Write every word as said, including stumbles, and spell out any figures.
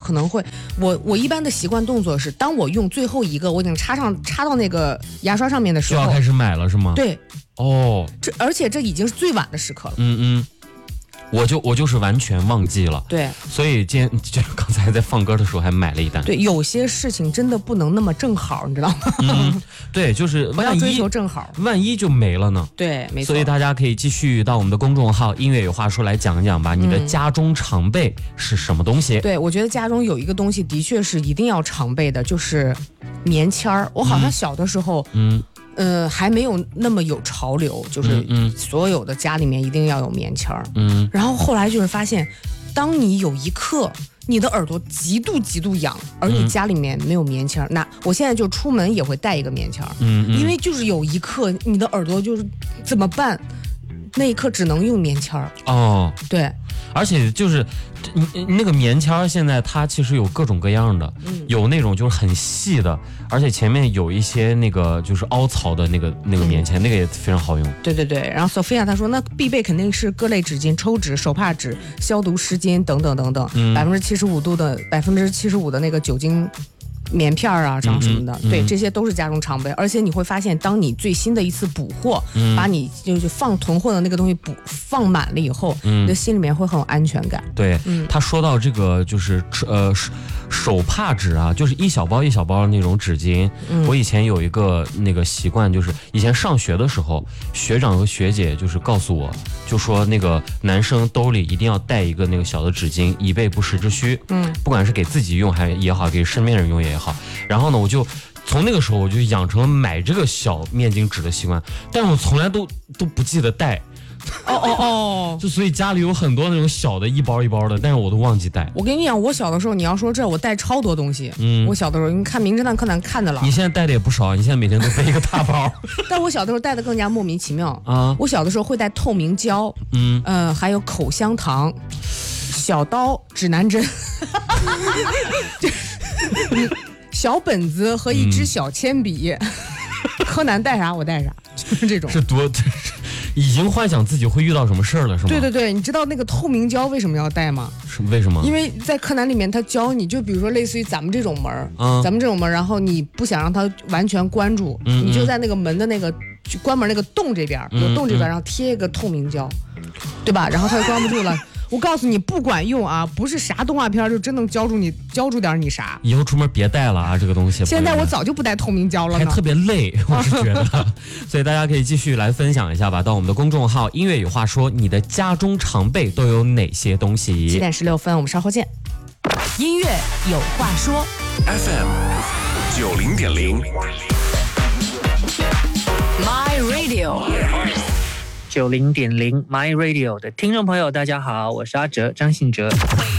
可能会，我我一般的习惯动作是，当我用最后一个我已经插上插到那个牙刷上面的时候， 就要开始买了是吗？ 对， 哦， 这而且这已经是最晚的时刻了。 嗯嗯。我就我就是完全忘记了， 对， 所以今天就刚才在放歌的时候还买了一单。 对，有些事情真的不能那么正好，你知道吗？ 嗯，对，就是万一不要追求正好， 万一就没了呢？ 对，没错。 所以大家可以继续到我们的公众号"音乐有话说"来讲一讲吧，你的家中常备是什么东西？ 对，我觉得家中有一个东西的确是一定要常备的，就是棉签儿。我好像小的时候，嗯。呃，还没有那么有潮流，就是所有的家里面一定要有棉签儿。嗯，然后后来就是发现，当你有一刻你的耳朵极度极度痒，而你家里面没有棉签儿，那我现在就出门也会带一个棉签儿。嗯，因为就是有一刻你的耳朵就是怎么办？那一刻只能用棉签儿。哦，对。 而且就是那个棉签现在它其实有各种各样的，嗯、有那种就是很细的，而且前面有一些那个就是凹槽的那个那个棉签、嗯、那个也非常好用。 对对对，然后 Sophia 她说那必备肯定是各类纸巾、抽纸、手帕纸、消毒湿巾等等等等，百分之七十五度的百分之七十五的那个酒精棉片啊，这样什么的、嗯嗯，对，这些都是家中常备。而且你会发现，当你最新的一次补货，嗯、把你就是放囤货的那个东西补放满了以后，嗯、你的心里面会很有安全感。 对，嗯、他说到这个就是呃手帕纸啊，就是一小包一小包的那种纸巾。嗯、我以前有一个那个习惯，就是以前上学的时候，学长和学姐就是告诉我，就说那个男生兜里一定要带一个那个小的纸巾，以备不时之需。嗯，不管是给自己用还也好，给身边人用也好。好，然后呢，我就从那个时候我就养成了买这个小面巾纸的习惯，但是我从来都都不记得带。 哦哦哦， 就所以家里有很多那种小的一包一包的，但是我都忘记带。 我跟你讲，我小的时候，你要说这我带超多东西。嗯，我小的时候，你看《名侦探柯南》看的了。 你现在带的也不少，你现在每天都背一个大包。 但我小的时候带的更加莫名其妙啊！我小的时候会带透明胶，嗯呃，还有口香糖、小刀、指南针。小本子和一支小铅笔，嗯、柯南带啥我带啥，就是这种。 是多，已经幻想自己会遇到什么事儿了，是吗？ 对对对，你知道那个透明胶为什么要带吗？ 是为什么？ 因为在柯南里面，他教你就比如说类似于咱们这种门，嗯、咱们这种门，然后你不想让它完全关住，嗯、你就在那个门的那个关门那个洞这边，有洞这边，然后贴一个透明胶，对吧？然后它就关不住了。我告诉你，不管用啊，不是啥动画片就真能教住你，教住点你啥。 以后出门别带了啊，这个东西。 现在我早就不带透明胶了呢， 还特别累，我是觉得。所以大家可以继续来分享一下吧，到我们的公众号"音乐有话说"，你的家中常备都有哪些东西？ 七点十六分，我们稍后见。音乐有话说 ，F M 九零点零 ，My Radio。 九零点零 My Radio 的听众朋友，大家好，我是阿哲，张信哲。